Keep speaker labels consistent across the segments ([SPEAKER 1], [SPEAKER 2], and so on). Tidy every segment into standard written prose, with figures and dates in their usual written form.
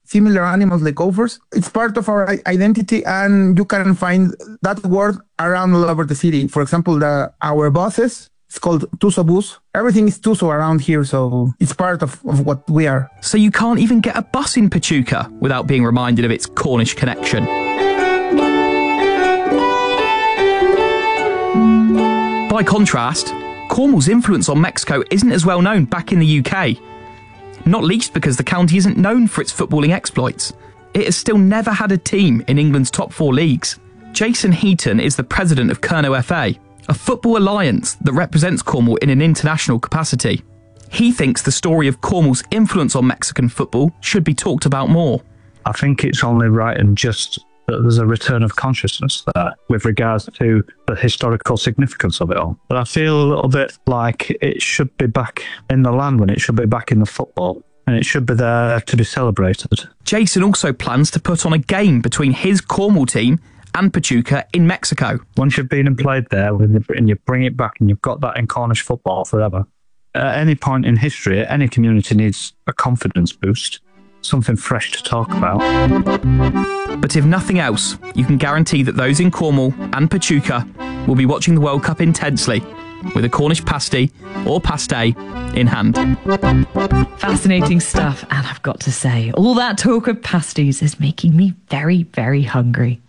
[SPEAKER 1] similar animals like gophers. It's part of our identity, and you can find that word around all over the city. For example, our buses, it's called Tuso Bus. Everything is Tuso around here, so it's part of what we are.
[SPEAKER 2] So you can't even get a bus in Pachuca without being reminded of its Cornish connection. By contrast, Cornwall's influence on Mexico isn't as well known back in the UK. Not least because the county isn't known for its footballing exploits. It has still never had a team in England's top 4 leagues. Jason Heaton is the president of Kerno FA, a football alliance that represents Cornwall in an international capacity. He thinks the story of Cornwall's influence on Mexican football should be talked about more.
[SPEAKER 3] I think it's only right and just that there's a return of consciousness there with regards to the historical significance of it all. But I feel a little bit like it should be back in the land when it should be back in the football, and it should be there to be celebrated.
[SPEAKER 2] Jason also plans to put on a game between his Cornwall team and Pachuca in Mexico.
[SPEAKER 3] Once you've been and played there and you bring it back and you've got that in Cornish football forever, at any point in history, any community needs a confidence boost. Something fresh to talk about.
[SPEAKER 2] But if nothing else, you can guarantee that those in Cornwall and Pachuca will be watching the World Cup intensely, with a Cornish pasty or pasté in hand.
[SPEAKER 4] Fascinating stuff, and I've got to say, all that talk of pasties is making me very, very hungry.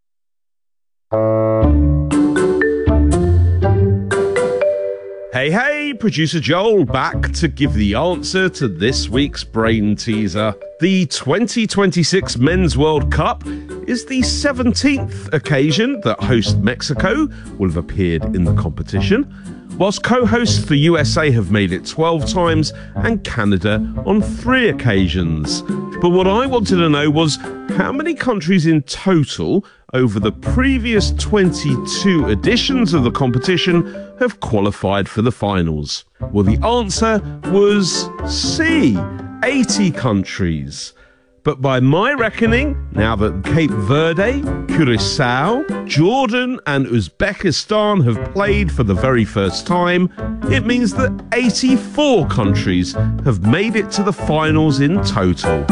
[SPEAKER 5] Hey, producer Joel back to give the answer to this week's brain teaser. The 2026 Men's World Cup is the 17th occasion that host Mexico will have appeared in the competition, whilst co-hosts the USA have made it 12 times and Canada on 3 occasions. But what I wanted to know was how many countries in total over the previous 22 editions of the competition have qualified for the finals? Well, the answer was C, 80 countries. But by my reckoning, now that Cape Verde, Curacao, Jordan and Uzbekistan have played for the very first time, it means that 84 countries have made it to the finals in total.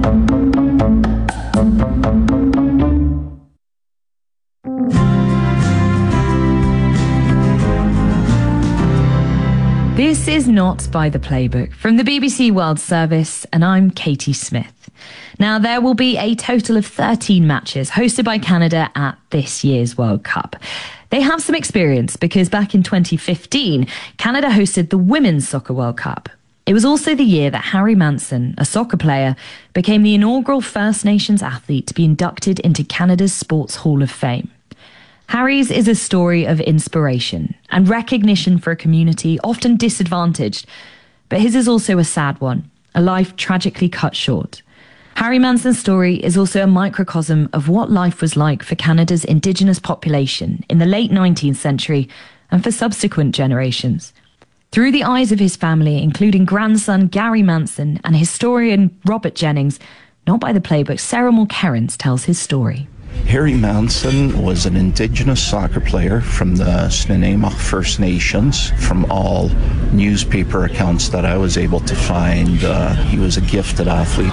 [SPEAKER 4] This is Not by the Playbook from the BBC World Service, and I'm Katie Smith. Now, there will be a total of 13 matches hosted by Canada at this year's World Cup. They have some experience because back in 2015, Canada hosted the Women's Soccer World Cup. It was also the year that Harry Manson, a soccer player, became the inaugural First Nations athlete to be inducted into Canada's Sports Hall of Fame. Harry's is a story of inspiration and recognition for a community often disadvantaged, but his is also a sad one, a life tragically cut short. Harry Manson's story is also a microcosm of what life was like for Canada's Indigenous population in the late 19th century and for subsequent generations. Through the eyes of his family, including grandson Gary Manson and historian Robert Jennings, Not by the Playbook, Sarah Mulkerrins tells his story.
[SPEAKER 6] Harry Manson was an Indigenous soccer player from the Snuneymuxw First Nations. From all newspaper accounts that I was able to find, he was a gifted athlete.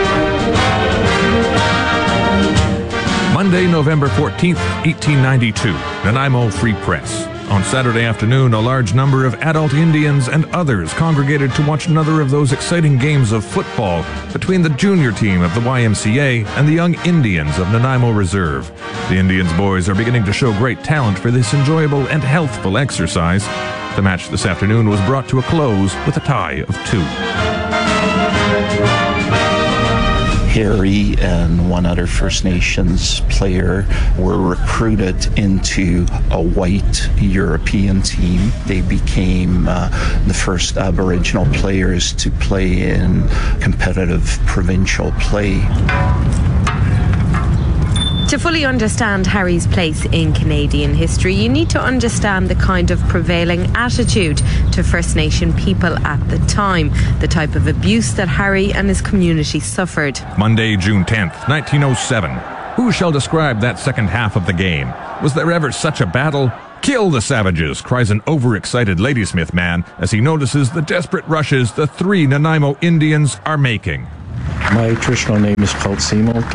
[SPEAKER 7] Monday, November 14th, 1892, Nanaimo Free Press. On Saturday afternoon, a large number of adult Indians and others congregated to watch another of those exciting games of football between the junior team of the YMCA and the Young Indians of Nanaimo Reserve. The Indians boys are beginning to show great talent for this enjoyable and healthful exercise. The match this afternoon was brought to a close with a tie of 2.
[SPEAKER 6] Harry and one other First Nations player were recruited into a white European team. They became the first Aboriginal players to play in competitive provincial play.
[SPEAKER 8] To fully understand Harry's place in Canadian history, you need to understand the kind of prevailing attitude to First Nation people at the time, the type of abuse that Harry and his community suffered.
[SPEAKER 7] Monday, June 10th, 1907. Who shall describe that second half of the game? Was there ever such a battle? Kill the savages, cries an overexcited Ladysmith man as he notices the desperate rushes the 3 Nanaimo Indians are making.
[SPEAKER 9] My traditional name is Paul Seamolt.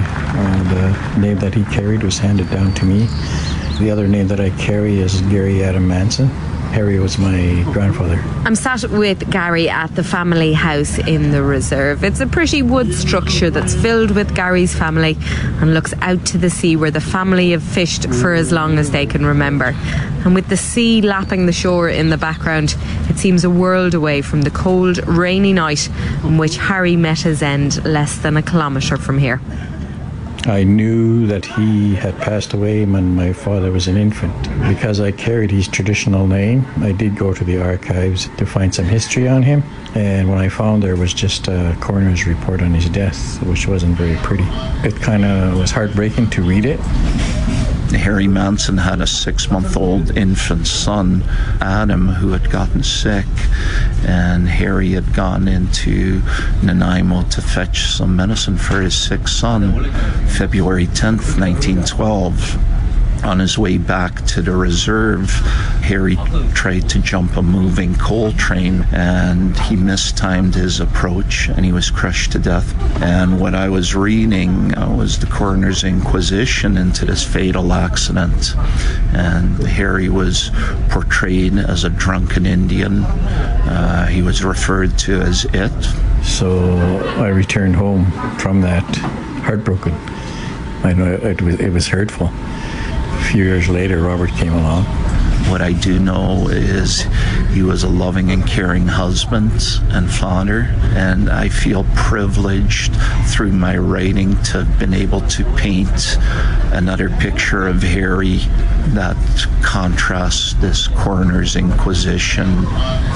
[SPEAKER 9] The name that he carried was handed down to me. The other name that I carry is Gary Adam Manson. Harry was my grandfather.
[SPEAKER 8] I'm sat with Gary at the family house in the reserve. It's a pretty wood structure that's filled with Gary's family and looks out to the sea where the family have fished for as long as they can remember. And with the sea lapping the shore in the background, it seems a world away from the cold, rainy night in which Harry met his end less than a kilometre from here.
[SPEAKER 9] I knew that he had passed away when my father was an infant. Because I carried his traditional name, I did go to the archives to find some history on him. And when I found there was just a coroner's report on his death, which wasn't very pretty. It kind of was heartbreaking to read it.
[SPEAKER 6] Harry Manson had a 6-month-old infant son, Adam, who had gotten sick, and Harry had gone into Nanaimo to fetch some medicine for his sick son, February 10th, 1912. On his way back to the reserve, Harry tried to jump a moving coal train and he mistimed his approach and he was crushed to death. And what I was reading was the coroner's inquisition into this fatal accident. And Harry was portrayed as a drunken Indian. He was referred to as it.
[SPEAKER 9] So I returned home from that heartbroken. I know it was hurtful. A few years later, Robert came along.
[SPEAKER 6] What I do know is he was a loving and caring husband and father, and I feel privileged through my writing to have been able to paint another picture of Harry that contrasts this coroner's inquisition.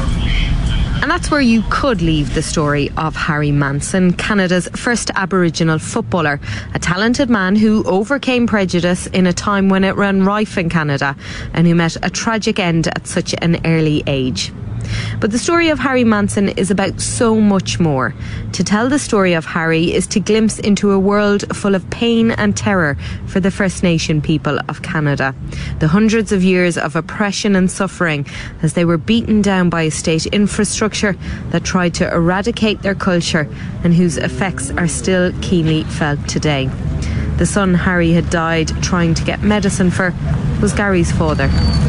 [SPEAKER 8] And that's where you could leave the story of Harry Manson, Canada's first Aboriginal footballer, a talented man who overcame prejudice in a time when it ran rife in Canada and who met a tragic end at such an early age. But the story of Harry Manson is about so much more. To tell the story of Harry is to glimpse into a world full of pain and terror for the First Nation people of Canada. The hundreds of years of oppression and suffering as they were beaten down by a state infrastructure that tried to eradicate their culture and whose effects are still keenly felt today. The son Harry had died trying to get medicine for was Gary's father.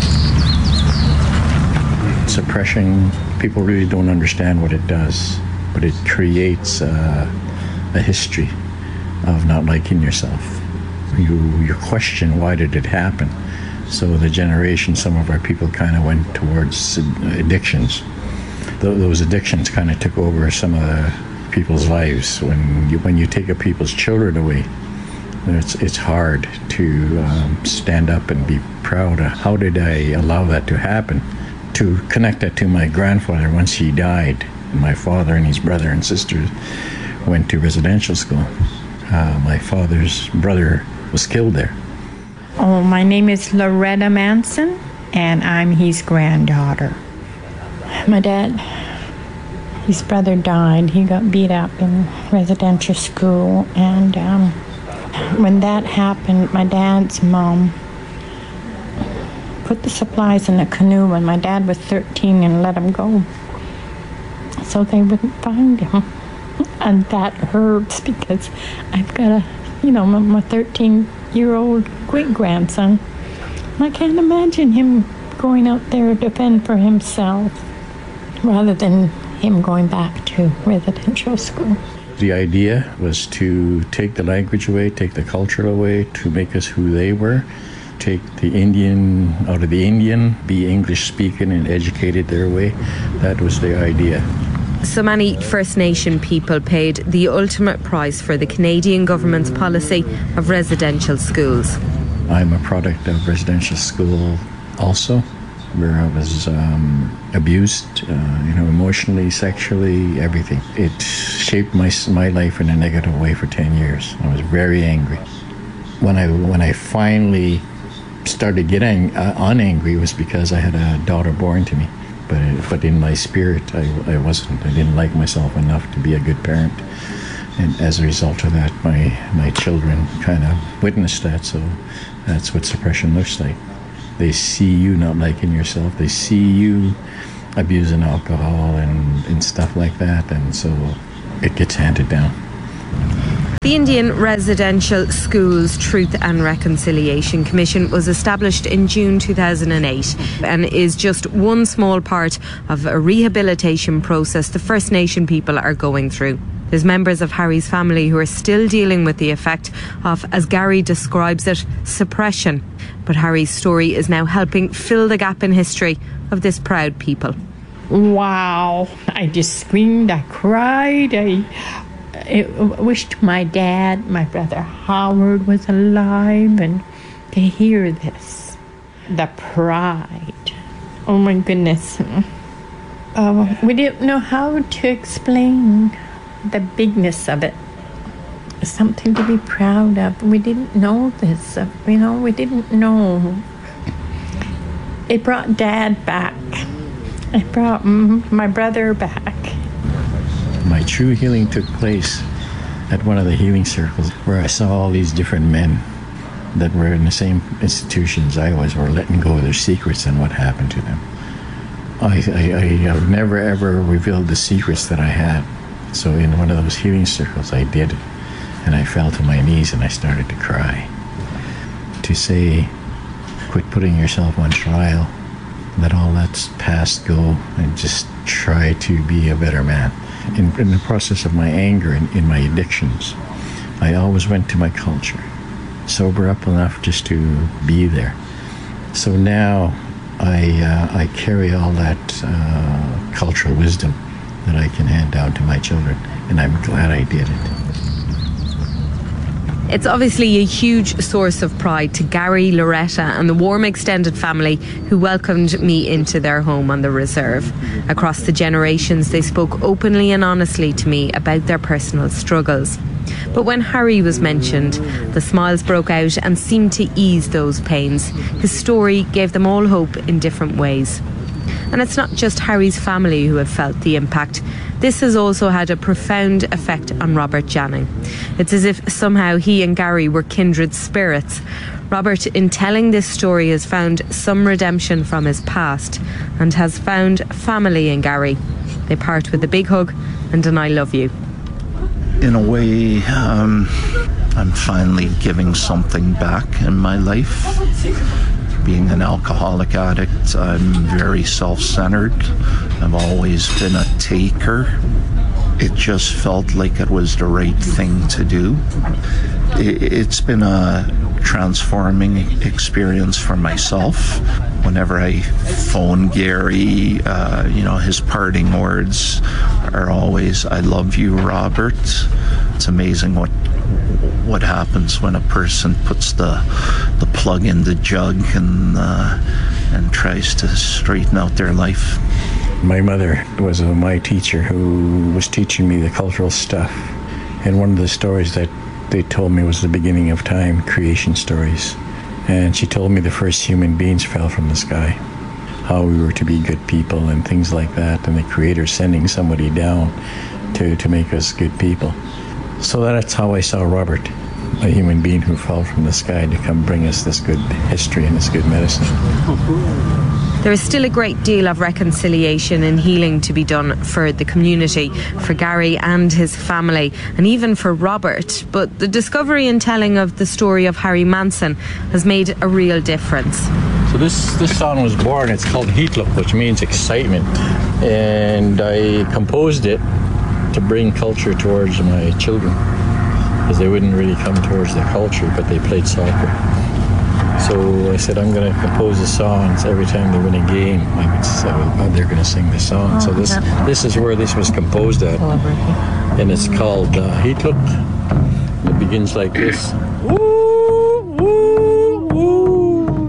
[SPEAKER 9] Suppression, people really don't understand what it does, but it creates a history of not liking yourself. You question, why did it happen? So the generation, some of our people kind of went towards addictions. Those addictions kind of took over some of the people's lives. When you take a people's children away, it's hard to stand up and be proud of how did I allow that to happen. To connect that to my grandfather once he died. My father and his brother and sister went to residential school. My father's brother was killed there.
[SPEAKER 10] Oh, my name is Loretta Manson, and I'm his granddaughter. My dad, his brother died. He got beat up in residential school, and when that happened, my dad's mom put the supplies in a canoe when my dad was 13 and let him go so they wouldn't find him. And that hurts because I've got my 13-year-old great-grandson. I can't imagine him going out there to fend for himself rather than him going back to residential school.
[SPEAKER 9] The idea was to take the language away, take the culture away, to make us who they were. Take the Indian out of the Indian, be English speaking and educated their way. That was the idea.
[SPEAKER 8] So many First Nation people paid the ultimate price for the Canadian government's policy of residential schools.
[SPEAKER 9] I'm a product of residential school also, where I was abused, emotionally, sexually, everything. It shaped my life in a negative way for 10 years. I was very angry. When I finally started getting unangry was because I had a daughter born to me, but in my spirit I wasn't. I didn't like myself enough to be a good parent, and as a result of that my children kind of witnessed that. So that's what suppression looks like. They see you not liking yourself, they see you abusing alcohol and stuff like that, and so it gets handed down.
[SPEAKER 8] The Indian Residential Schools Truth and Reconciliation Commission was established in June 2008 and is just one small part of a rehabilitation process the First Nation people are going through. There's members of Harry's family who are still dealing with the effect of, as Gary describes it, suppression. But Harry's story is now helping fill the gap in history of this proud people.
[SPEAKER 10] Wow. I just screamed, I cried, I wished my dad, my brother Howard, was alive, and to hear this, the pride. Oh my goodness. We didn't know how to explain the bigness of it. Something to be proud of. We didn't know this, we didn't know. It brought Dad back. It brought my brother back.
[SPEAKER 9] My true healing took place at one of the healing circles where I saw all these different men that were in the same institutions I was, were letting go of their secrets and what happened to them. I've never ever revealed the secrets that I had. So in one of those healing circles I did it, and I fell to my knees and I started to cry. To say, quit putting yourself on trial, let all that's past go and just try to be a better man. In the process of my anger and in my addictions, I always went to my culture, sober up enough just to be there. So now I carry all that cultural wisdom that I can hand down to my children, and I'm glad I did it.
[SPEAKER 8] It's obviously a huge source of pride to Gary, Loretta and the warm extended family who welcomed me into their home on the reserve. Across the generations, they spoke openly and honestly to me about their personal struggles. But when Harry was mentioned, the smiles broke out and seemed to ease those pains. His story gave them all hope in different ways. And it's not just Harry's family who have felt the impact. This has also had a profound effect on Robert Janning. It's as if somehow he and Gary were kindred spirits. Robert, in telling this story, has found some redemption from his past and has found family in Gary. They part with a big hug and an I love you.
[SPEAKER 6] In a way, I'm finally giving something back in my life. Being an alcoholic addict, I'm very self-centered. I've always been a taker. It just felt like it was the right thing to do. It's been a transforming experience for myself. Whenever I phone Gary, his parting words are always, I love you, Robert. It's amazing what happens when a person puts the plug in the jug and tries to straighten out their life.
[SPEAKER 9] My mother was my teacher who was teaching me the cultural stuff. And one of the stories that they told me was the beginning of time, creation stories. And she told me the first human beings fell from the sky, how we were to be good people and things like that, and the Creator sending somebody down to make us good people. So that's how I saw Robert, a human being who fell from the sky to come bring us this good history and this good medicine.
[SPEAKER 8] There is still a great deal of reconciliation and healing to be done for the community, for Gary and his family, and even for Robert. But the discovery and telling of the story of Harry Manson has made a real difference.
[SPEAKER 9] So this song was born. It's called Heatlup, which means excitement. And I composed it to bring culture towards my children, because they wouldn't really come towards the culture, but they played soccer. So I said, I'm going to compose the songs every time they win a game. I would say, they're going to sing the song. So this is where this was composed at. And it's called Heatlup. It begins like this.